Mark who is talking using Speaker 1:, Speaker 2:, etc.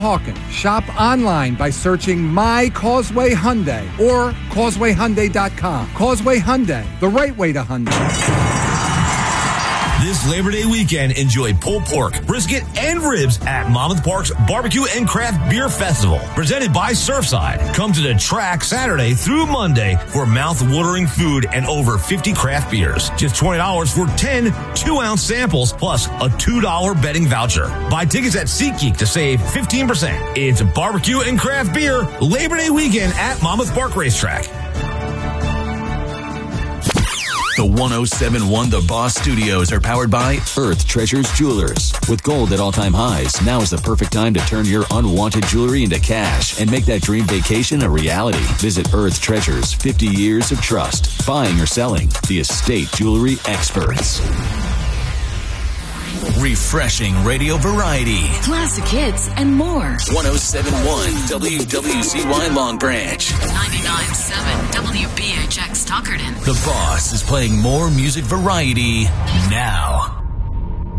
Speaker 1: Hawkins. Shop online by searching My Causeway Hyundai or causewayhyundai.com. Causeway Hyundai, the right way to Hyundai.
Speaker 2: This Labor Day weekend, enjoy pulled pork, brisket, and ribs at Monmouth Park's Barbecue and Craft Beer Festival, presented by Surfside. Come to the track Saturday through Monday for mouth-watering food and over 50 craft beers. Just $20 for 10 2-ounce samples, plus a $2 betting voucher. Buy tickets at SeatGeek to save 15%. It's Barbecue and Craft Beer Labor Day weekend at Monmouth Park Racetrack.
Speaker 3: The 107.1 The Boss Studios are powered by Earth Treasures Jewelers. With gold at all-time highs, now is the perfect time to turn your unwanted jewelry into cash and make that dream vacation a reality. Visit Earth Treasures, 50 years of trust. Buying or selling, the estate jewelry experts. Refreshing radio variety.
Speaker 4: Classic hits and more.
Speaker 3: 107.1 WWCY Long Branch.
Speaker 4: 99.7 WBHX Tuckerton.
Speaker 3: The Boss is playing more music variety now.